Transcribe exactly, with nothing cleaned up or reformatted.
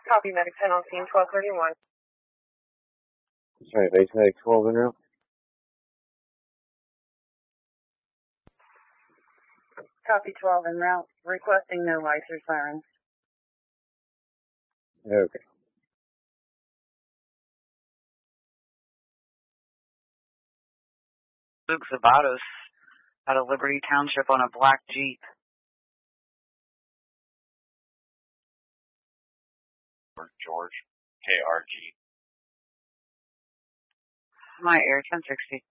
Copy, medic ten on scene, twelve thirty-one. Sorry, base medic twelve en route. Copy, twelve en route. Requesting no lights or sirens. Okay. Luke Zabatos out of Liberty Township on a black Jeep. George, K R G. My air ten sixty.